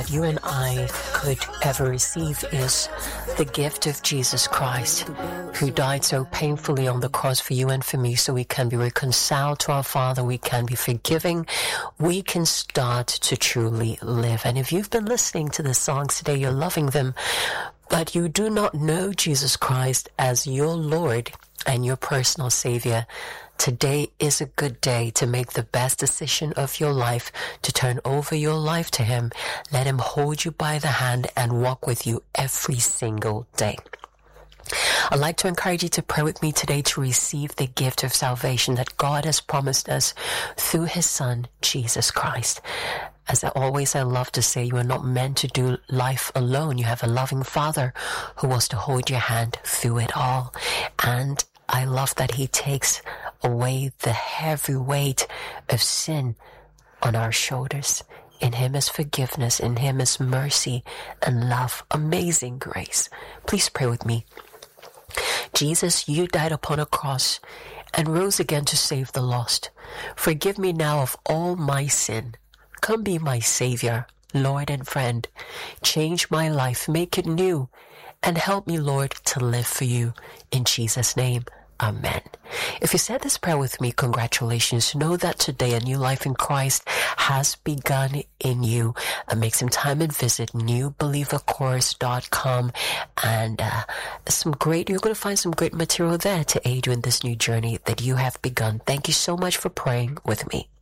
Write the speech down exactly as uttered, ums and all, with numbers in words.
you and I could ever receive is the gift of Jesus Christ, who died so painfully on the cross for you and for me so we can be reconciled to our Father, we can be forgiving, we can start to truly live. And if you've been listening to the songs today, you're loving them, but you do not know Jesus Christ as your Lord and your personal Savior, today is a good day to make the best decision of your life, to turn over your life to Him. Let Him hold you by the hand and walk with you every single day. I'd like to encourage you to pray with me today to receive the gift of salvation that God has promised us through His Son, Jesus Christ. As I always, I love to say, you are not meant to do life alone. You have a loving Father who wants to hold your hand through it all. And I love that He takes away the heavy weight of sin on our shoulders. In Him is forgiveness. In Him is mercy and love. Amazing grace. Please pray with me. Jesus, you died upon a cross and rose again to save the lost. Forgive me now of all my sin. Come be my Savior, Lord and friend. Change my life, make it new, and help me, Lord, to live for you. In Jesus' name, amen. If you said this prayer with me, congratulations. Know that today a new life in Christ has begun in you. Uh, make some time and visit new believer course dot com, and uh, some great, you're going to find some great material there to aid you in this new journey that you have begun. Thank you so much for praying with me.